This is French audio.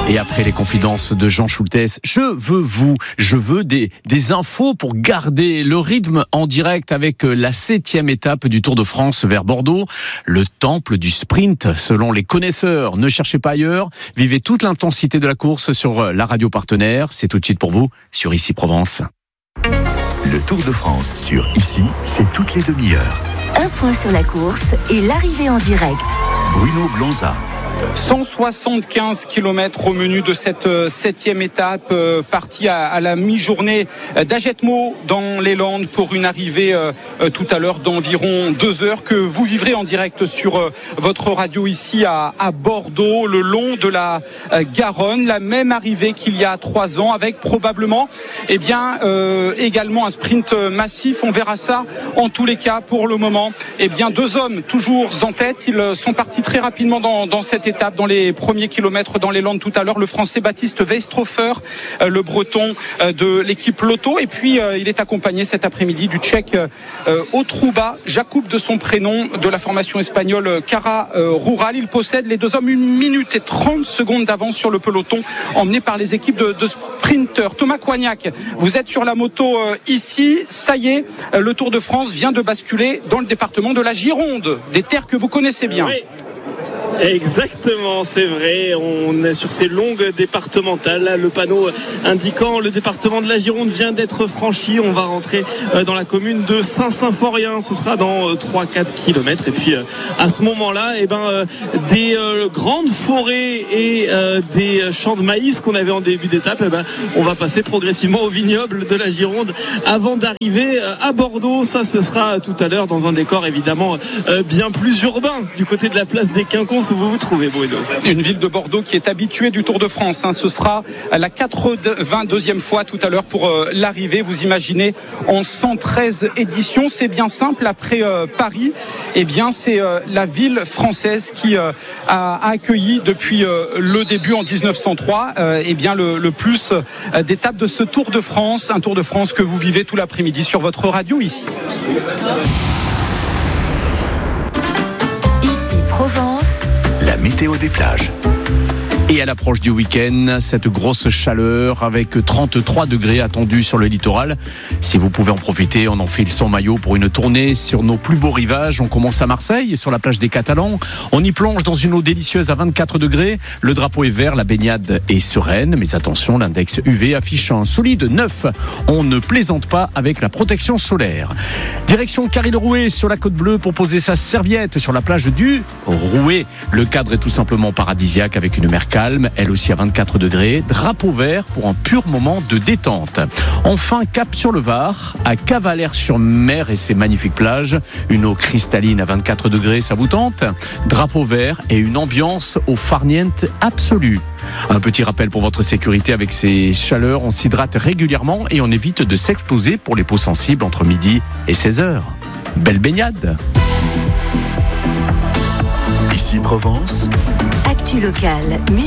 Et après les confidences de Jean Schultes, je veux des infos pour garder le rythme en direct avec la 7e étape du Tour de France vers Bordeaux, le temple du sprint selon les connaisseurs. Ne cherchez pas ailleurs, vivez toute l'intensité de la course sur la radio partenaire. C'est tout de suite pour vous sur Ici Provence. Le Tour de France sur Ici, c'est toutes les demi-heures. Un point sur la course et l'arrivée en direct. Bruno Blanza. 175 km au menu de cette 7e étape, partie à la mi-journée d'Agetmo dans les Landes pour une arrivée tout à l'heure d'environ 2 heures que vous vivrez en direct sur votre radio ici à Bordeaux, le long de la Garonne. La même arrivée qu'il y a 3 ans avec probablement également un sprint massif. On verra ça en tous les cas. Pour le moment, 2 hommes toujours en tête. Ils sont partis très rapidement dans cette étape, dans les premiers kilomètres dans les Landes tout à l'heure. Le Français Baptiste Weistrofer, le Breton de l'équipe Lotto. Et puis il est accompagné cet après-midi du Tchèque Otruba Jakub de son prénom, de la formation espagnole Cara Rural. Il possède, les 2 hommes, 1 minute et 30 secondes d'avance sur le peloton, emmené par les équipes de sprinteurs. Thomas Coignac, vous êtes sur la moto ici. Ça y est, le Tour de France vient de basculer dans le département de la Gironde, des terres que vous connaissez bien. Oui. Exactement, c'est vrai, on est sur ces longues départementales. Là, le panneau indiquant le département de la Gironde vient d'être franchi. On va rentrer dans la commune de Saint-Symphorien. Ce sera dans 3-4 kilomètres. Et puis à ce moment-là, des grandes forêts et des champs de maïs qu'on avait en début d'étape, on va passer progressivement au vignoble de la Gironde avant d'arriver à Bordeaux. Ça, ce sera tout à l'heure dans un décor évidemment bien plus urbain du côté de la place des Quinconces où vous vous trouvez, Bruno. Une ville de Bordeaux qui est habituée du Tour de France. Ce sera la 82e fois tout à l'heure pour l'arrivée. Vous imaginez, en 113 éditions. C'est bien simple. Après Paris, c'est la ville française qui a accueilli depuis le début en 1903 le plus d'étapes de ce Tour de France. Un Tour de France que vous vivez tout l'après-midi sur votre radio ici. Ici Provence. La météo des plages. Et à l'approche du week-end, cette grosse chaleur avec 33 degrés attendus sur le littoral. Si vous pouvez en profiter, on enfile son maillot pour une tournée sur nos plus beaux rivages. On commence à Marseille, sur la plage des Catalans. On y plonge dans une eau délicieuse à 24 degrés. Le drapeau est vert, la baignade est sereine. Mais attention, l'index UV affiche un solide 9. On ne plaisante pas avec la protection solaire. Direction Carry-le-Rouet sur la Côte Bleue pour poser sa serviette sur la plage du Rouet. Le cadre est tout simplement paradisiaque avec une mer calme, elle aussi à 24 degrés, drapeau vert pour un pur moment de détente. Enfin, cap sur le Var, à Cavalère-sur-Mer et ses magnifiques plages, une eau cristalline à 24 degrés, ça vous tente ? Drapeau vert et une ambiance au farniente absolue. Un petit rappel pour votre sécurité, avec ces chaleurs, on s'hydrate régulièrement et on évite de s'exposer pour les peaux sensibles entre midi et 16h. Belle baignade. Ici Provence. Actu locale, musique.